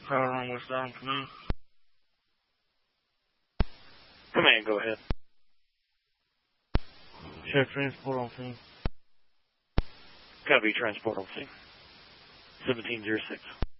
Power on West Island Command. Command, go ahead. Sheriff transport on scene. Copy, transport on scene. 1706.